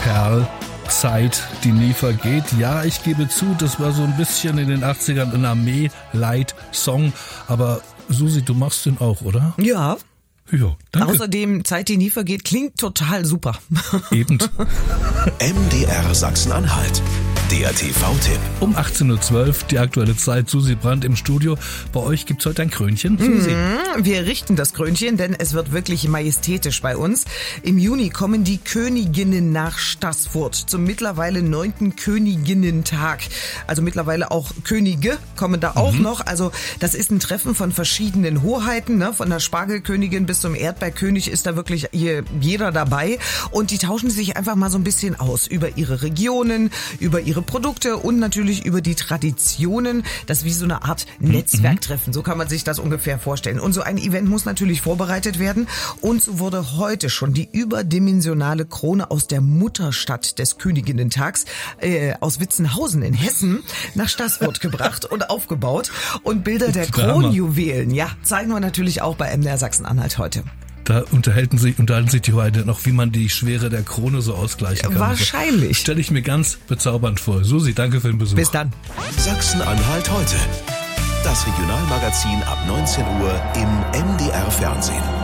Perl, Zeit, die nie vergeht. Ja, ich gebe zu, das war so ein bisschen in den 80ern ein Armee-Light-Song. Aber Susi, du machst den auch, oder? Ja. Ja, danke. Außerdem, Zeit, die nie vergeht, klingt total super. Eben. MDR Sachsen-Anhalt. Der TV-Tipp. Um 18.12 Uhr, die aktuelle Zeit, Susi Brandt im Studio. Bei euch gibt's heute ein Krönchen, Susi. Wir richten das Krönchen, denn es wird wirklich majestätisch bei uns. Im Juni kommen die Königinnen nach Staßfurt zum mittlerweile 9. Königinnentag. Also mittlerweile auch Könige kommen da auch noch. Also das ist ein Treffen von verschiedenen Hoheiten, ne? Von der Spargelkönigin bis zum Erdbeerkönig ist da wirklich jeder dabei. Und die tauschen sich einfach mal so ein bisschen aus über ihre Regionen, über ihre Produkte und natürlich über die Traditionen. Das ist wie so eine Art Netzwerktreffen. So kann man sich das ungefähr vorstellen. Und so ein Event muss natürlich vorbereitet werden. Und so wurde heute schon die überdimensionale Krone aus der Mutterstadt des Königinnentags aus Witzenhausen in Hessen nach Staßfurt gebracht und aufgebaut. Und Bilder der Kronjuwelen, ja, zeigen wir natürlich auch bei MDR Sachsen-Anhalt heute. Da unterhalten sich die heute noch, wie man die Schwere der Krone so ausgleichen kann. Wahrscheinlich. Stelle ich mir ganz bezaubernd vor. Susi, danke für den Besuch. Bis dann. Sachsen-Anhalt heute. Das Regionalmagazin ab 19 Uhr im MDR Fernsehen.